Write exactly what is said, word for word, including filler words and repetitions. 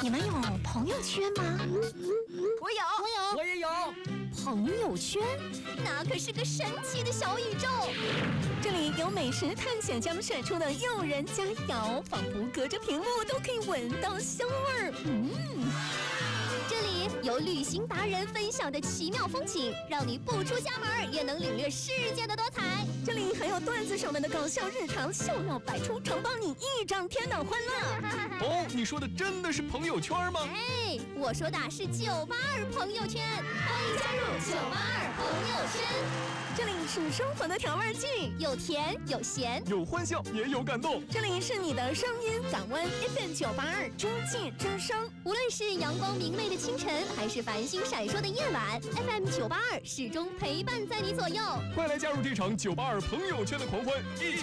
你们有朋友圈吗？ 我有， 我有， 我也有。 朋友圈， 那可是个神奇的小宇宙。 这里有美食探险家们甩出的诱人佳肴，仿佛隔着屏幕都可以闻到香味儿。嗯。 这里有旅行达人分享的奇妙风景，让你不出家门也能领略世界的多彩。 这里还有段子手们的搞笑日常，笑料百出，承包你一整天的欢乐。 哦，你说的真的是朋友圈吗？ 哎，我说的是九八二朋友圈，欢迎加入九八二朋友圈。 这里是生活的调味剂， 有甜有咸， 有欢笑也有感动。 这里是你的声音港湾 F M 九八二洲际之声。 无论是阳光明媚的清晨，还是繁星闪烁的夜晚 ，F M 九八二始终陪伴在你左右。 快来加入这场九八二朋友圈的狂欢，一起